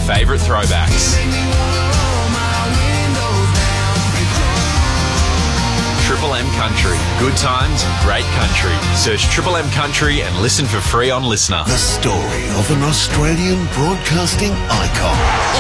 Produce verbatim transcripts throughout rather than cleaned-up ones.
favourite throwbacks. Triple M Country. Good times, great country. Search Triple M Country and listen for free on Listener. The story of an Australian broadcasting icon.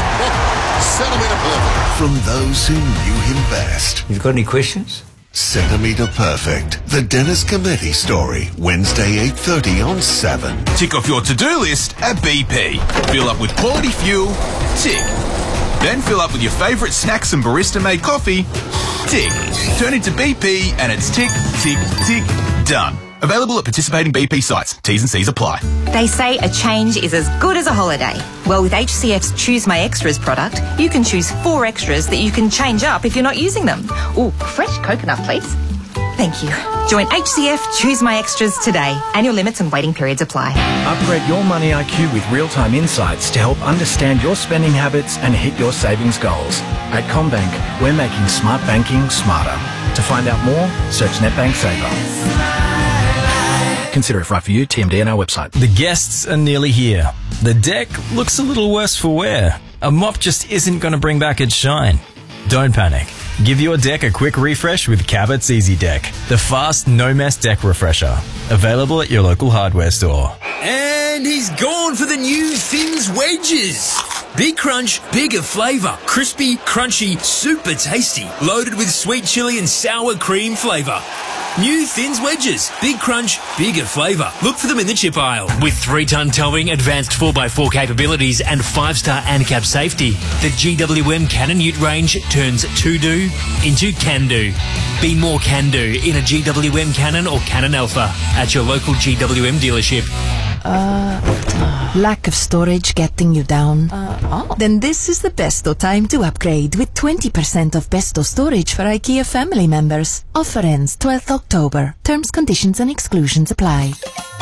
Centimetre Perfect. From those who knew him best. You've got any questions? Centimetre Perfect. The Dennis Cometti story. Wednesday, eight thirty on seven. Tick off your to-do list at B P. Fill up with quality fuel. Tick. Then fill up with your favourite snacks and barista-made coffee. Tick. Turn into B P and it's tick, tick, tick, done. Available at participating B P sites. T's and C's apply. They say a change is as good as a holiday. Well, with H C F's Choose My Extras product, you can choose four extras that you can change up if you're not using them. Ooh, fresh coconut, please. Thank you. Join H C F Choose My Extras today. Annual limits and waiting periods apply. Upgrade your money I Q with real-time insights to help understand your spending habits and hit your savings goals. At CommBank, we're making smart banking smarter. To find out more, search NetBank Saver. Consider if right for you, T M D and our website. The guests are nearly here. The deck looks a little worse for wear. A mop just isn't going to bring back its shine. Don't panic. Give your deck a quick refresh with Cabot's Easy Deck, the fast, no-mess deck refresher. Available at your local hardware store. And he's gone for the new Thins Wedges. Big crunch, bigger flavour, crispy, crunchy, super tasty, loaded with sweet chilli and sour cream flavour. New Thins Wedges. Big crunch, bigger flavour. Look for them in the chip aisle. With three-ton towing, advanced four by four capabilities and five-star ANCAP safety, the G W M Canon Ute range turns to-do into can-do. Be more can-do in a G W M Canon or Canon Alpha at your local G W M dealership. Uh, lack of storage getting you down? Uh, oh. Then this is the besto time to upgrade with twenty percent off besto storage for IKEA family members. Offer ends twelfth October. Terms, conditions and exclusions apply.